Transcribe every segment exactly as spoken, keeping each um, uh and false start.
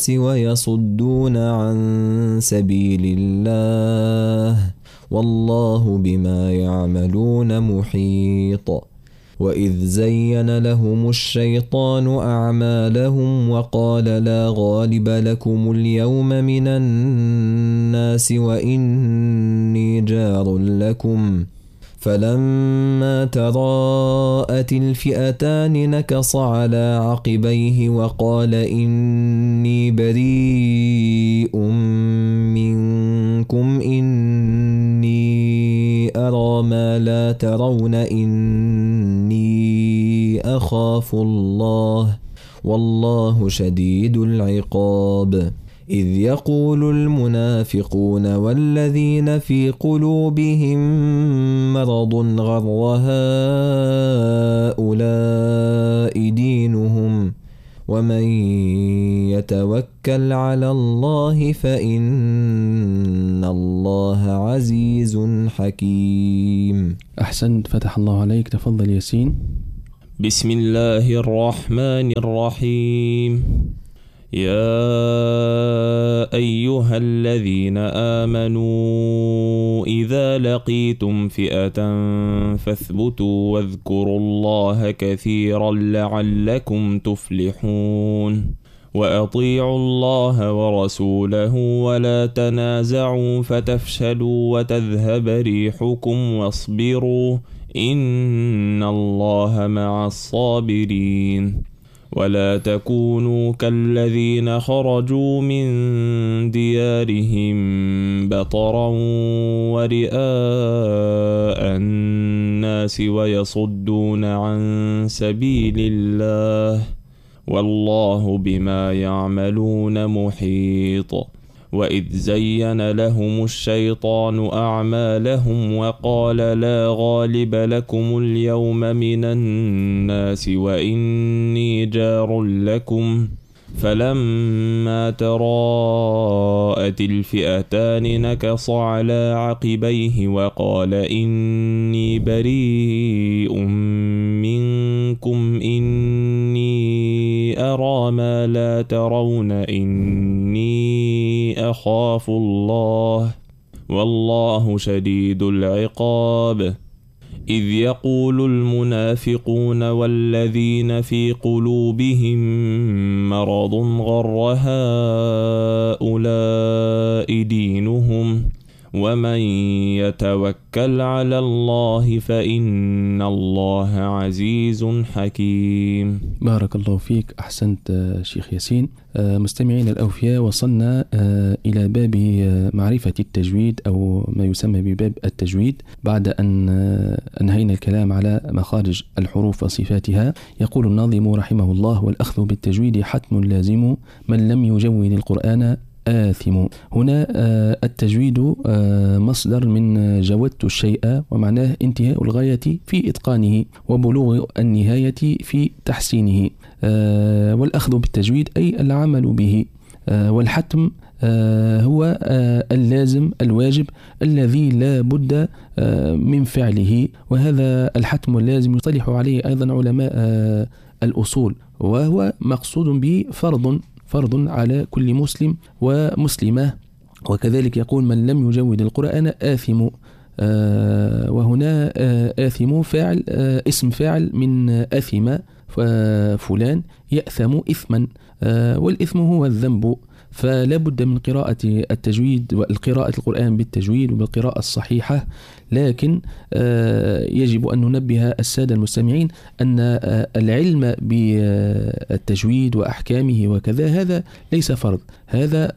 ويصدون عن سبيل الله والله بما يعملون محيط. وإذ زين لهم الشيطان أعمالهم وقال لا غالب لكم اليوم من الناس وإني جار لكم فلما تراءت الفئتان نكص على عقبيه وقال إني بريء منكم إني أرى ما لا ترون إني أخاف الله والله شديد العقاب. إذ يقول المنافقون والذين في قلوبهم مرض غر هؤلاء دينهم ومن يتوكل على الله فإن الله عزيز حكيم. أحسنت، فتح الله عليك. تفضل ياسين. بسم الله الرحمن الرحيم. يا أيها الذين آمنوا إذا لقيتم فئة فاثبتوا واذكروا الله كثيرا لعلكم تفلحون. وأطيعوا الله ورسوله ولا تنازعوا فتفشلوا وتذهب ريحكم واصبروا إن الله مع الصابرين. ولا تكونوا كالذين خرجوا من ديارهم بطرا ورئاء الناس ويصدون عن سبيل الله والله بما يعملون محيط. وإذ زين لهم الشيطان أعمالهم وقال لا غالب لكم اليوم من الناس وإني جار لكم فلما تراءت الفئتان نكص على عقبيه وقال إني بريء منكم إني أرى ما لا ترون إني أخاف الله والله شديد العقاب. إذ يقول المنافقون والذين في قلوبهم مرض غر هؤلاء دينهم ومن يتوكل على الله فإن الله عزيز حكيم. بارك الله فيك. أحسنت شيخ ياسين. مستمعين الأوفياء، وصلنا إلى باب معرفة التجويد أو ما يسمى بباب التجويد. بعد أن أنهينا الكلام على مخارج الحروف وصفاتها، يقول الناظم رحمه الله: والأخذ بالتجويد حتم لازم من لم يجود القرآن آثم. هنا التجويد مصدر من جودت الشيء، ومعناه انتهاء الغاية في إتقانه وبلوغ النهاية في تحسينه. والأخذ بالتجويد أي العمل به. والحتم هو اللازم الواجب الذي لا بد من فعله، وهذا الحتم اللازم يصطلح عليه أيضا علماء الأصول، وهو مقصود به فرض فرض على كل مسلم ومسلمة. وكذلك يقول من لم يجود القرآن آثم، آه وهنا آه آثم فاعل آه اسم فاعل من آثم فلان يأثم إثما، آه والإثم هو الذنب. فلا بد من قراءة التجويد والقراءة القرآن بالتجويد وبالقراءة الصحيحة. لكن يجب أن ننبه السادة المستمعين أن العلم بالتجويد وأحكامه وكذا هذا ليس فرض، هذا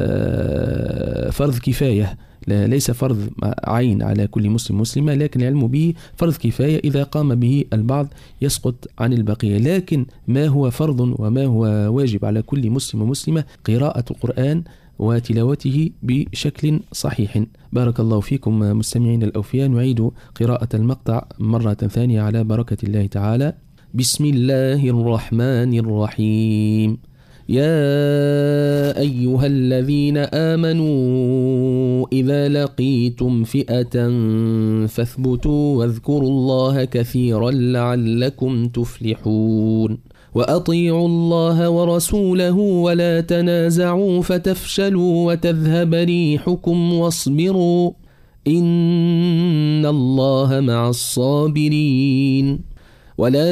فرض كفاية، ليس فرض عين على كل مسلم مسلمة، لكن العلم به فرض كفاية. إذا قام به البعض يسقط عن البقية. لكن ما هو فرض وما هو واجب على كل مسلم ومسلمة قراءة القرآن وتلاوته بشكل صحيح. بارك الله فيكم مستمعين الأوفياء. نعيد قراءة المقطع مرة ثانية على بركة الله تعالى. بسم الله الرحمن الرحيم. يا أيها الذين آمنوا إذا لقيتم فئة فاثبتوا واذكروا الله كثيرا لعلكم تفلحون. وأطيعوا الله ورسوله ولا تنازعوا فتفشلوا وتذهب ريحكم واصبروا إن الله مع الصابرين. ولا